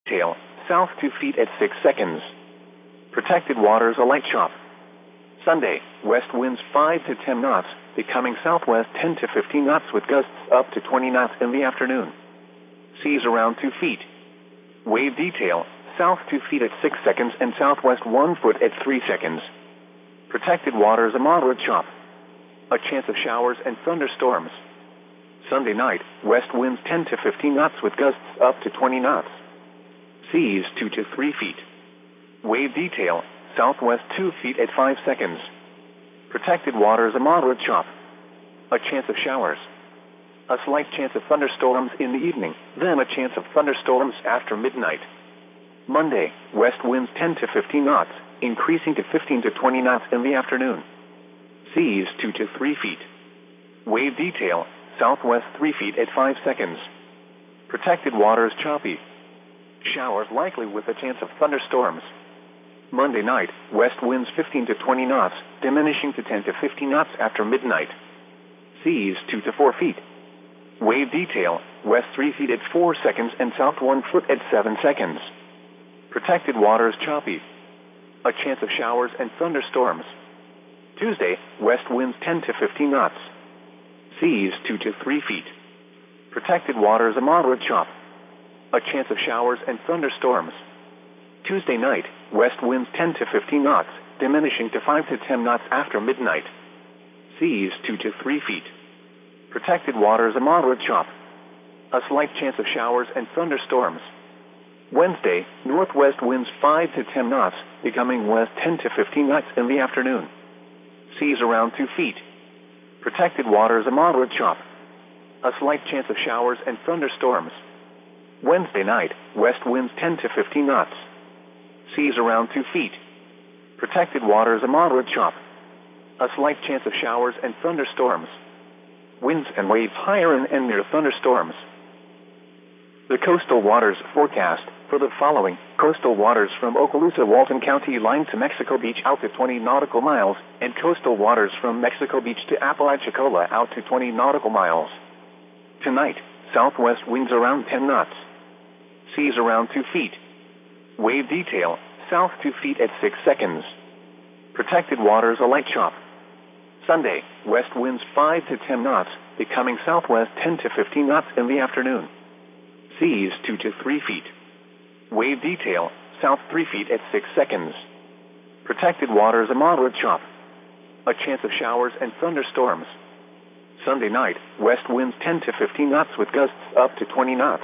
Tail, south 2 feet at 6 seconds. Protected waters a light chop. Sunday, west winds 5 to 10 knots, becoming southwest 10 to 15 knots with gusts up to 20 knots in the afternoon. Seas around 2 feet. Wave detail, south 2 feet at 6 seconds and southwest 1 foot at 3 seconds. Protected waters a moderate chop. A chance of showers and thunderstorms. Sunday night, west winds 10 to 15 knots with gusts up to 20 knots. Seas 2 to 3 feet. Wave detail, southwest 2 feet at 5 seconds. Protected waters a moderate chop. A chance of showers. A slight chance of thunderstorms in the evening, then a chance of thunderstorms after midnight. Monday, west winds 10 to 15 knots, increasing to 15 to 20 knots in the afternoon. Seas 2 to 3 feet. Wave detail, southwest 3 feet at 5 seconds. Protected waters choppy. Showers likely with a chance of thunderstorms. Monday night, west winds 15 to 20 knots, diminishing to 10 to 15 knots after midnight. Seas 2 to 4 feet. Wave detail, west 3 feet at 4 seconds and south 1 foot at 7 seconds. Protected waters choppy. A chance of showers and thunderstorms. Tuesday, west winds 10 to 15 knots. Seas 2 to 3 feet. Protected waters a moderate chop. A chance of showers and thunderstorms. Tuesday night, west winds 10 to 15 knots, diminishing to 5 to 10 knots after midnight. Seas 2 to 3 feet. Protected waters a moderate chop. A slight chance of showers and thunderstorms. Wednesday, northwest winds 5 to 10 knots, becoming west 10 to 15 knots in the afternoon. Seas around 2 feet. Protected waters a moderate chop. A slight chance of showers and thunderstorms. Wednesday night, west winds 10 to 15 knots. Seas around 2 feet. Protected waters a moderate chop. A slight chance of showers and thunderstorms. Winds and waves higher and near thunderstorms. The coastal waters forecast for the following: coastal waters from Okaloosa, Walton County line to Mexico Beach out to 20 nautical miles, and coastal waters from Mexico Beach to Apalachicola out to 20 nautical miles. Tonight, southwest winds around 10 knots. Seas around 2 feet. Wave detail, south 2 feet at 6 seconds. Protected waters a light chop. Sunday, west winds 5 to 10 knots, becoming southwest 10 to 15 knots in the afternoon. Seas 2 to 3 feet. Wave detail, south 3 feet at 6 seconds. Protected waters a moderate chop. A chance of showers and thunderstorms. Sunday night, west winds 10 to 15 knots with gusts up to 20 knots.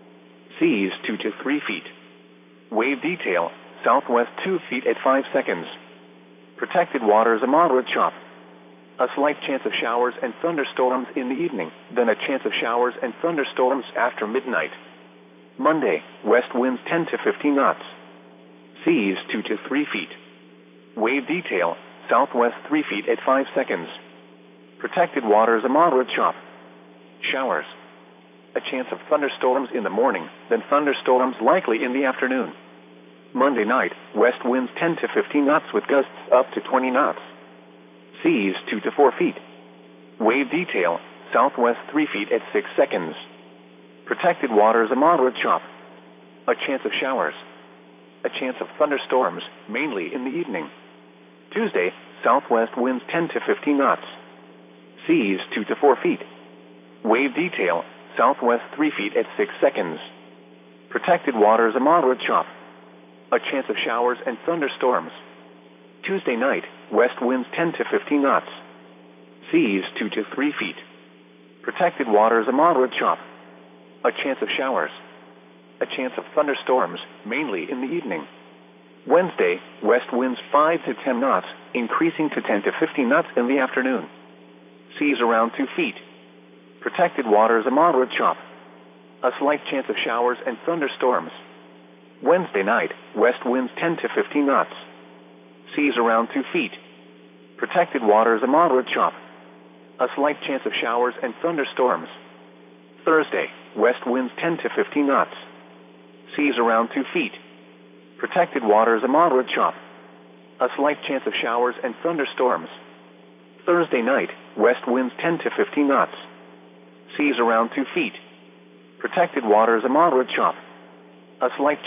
Seas 2 to 3 feet. Wave detail, southwest 2 feet at 5 seconds. Protected waters a moderate chop. A slight chance of showers and thunderstorms in the evening, then a chance of showers and thunderstorms after midnight. Monday, west winds 10 to 15 knots. Seas 2 to 3 feet. Wave detail, southwest 3 feet at 5 seconds. Protected waters a moderate chop. Showers. A chance of thunderstorms in the morning, then thunderstorms likely in the afternoon. Monday night, west winds 10 to 15 knots with gusts up to 20 knots. Seas 2 to 4 feet. Wave detail, southwest 3 feet at 6 seconds. Protected waters a moderate chop. A chance of showers. A chance of thunderstorms, mainly in the evening. Tuesday, southwest winds 10 to 15 knots. Seas 2 to 4 feet. Wave detail, southwest 3 feet at 6 seconds. Protected waters a moderate chop. A chance of showers and thunderstorms. Tuesday night, west winds 10 to 15 knots. Seas 2 to 3 feet. Protected waters a moderate chop. A chance of showers. A chance of thunderstorms, mainly in the evening. Wednesday, west winds 5 to 10 knots, increasing to 10 to 15 knots in the afternoon. Seas around 2 feet. Protected waters a moderate chop. A slight chance of showers and thunderstorms. Wednesday night, west winds 10 to 15 knots. Seas around 2 feet. Protected waters a moderate chop. A slight chance of showers and thunderstorms. Thursday, west winds 10 to 15 knots. Seas around 2 feet. Protected waters a moderate chop. A slight chance of showers and thunderstorms. Thursday night, west winds 10 to 15 knots. Seas around 2 feet. Protected waters a moderate chop. A slight